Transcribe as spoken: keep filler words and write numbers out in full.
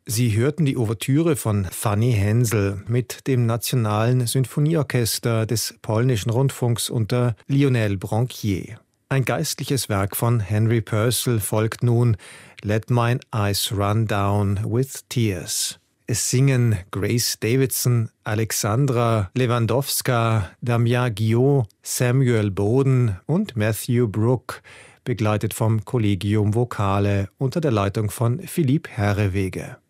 Sie hörten die Ouvertüre von Fanny Hensel mit dem Nationalen Sinfonieorchester des polnischen Rundfunks unter Lionel Bronquier. Ein geistliches Werk von Henry Purcell folgt nun, Let Mine Eyes Run Down with Tears. Es singen Grace Davidson, Alexandra Lewandowska, Damien Guillot, Samuel Bowden und Matthew Brook, begleitet vom Collegium Vocale unter der Leitung von Philippe Herreweghe.